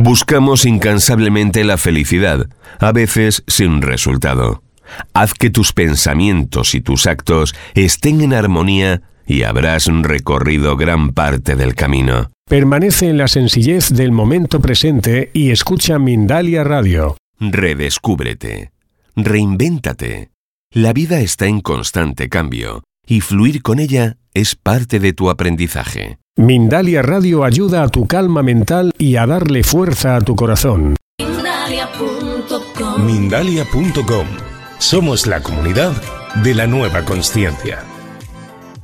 Buscamos incansablemente la felicidad, a veces sin resultado. Haz que tus pensamientos y tus actos estén en armonía y habrás recorrido gran parte del camino. Permanece en la sencillez del momento presente y escucha Mindalia Radio. Redescúbrete. Reinvéntate. La vida está en constante cambio y fluir con ella es parte de tu aprendizaje. Mindalia Radio ayuda a tu calma mental y a darle fuerza a tu corazón. Mindalia.com. Somos la comunidad de la nueva consciencia.